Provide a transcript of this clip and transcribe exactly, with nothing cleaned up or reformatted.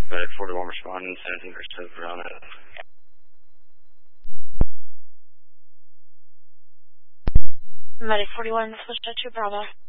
Medic forty-one responding, seventeen percent Verona. Medic forty-one, switch to two Bravo.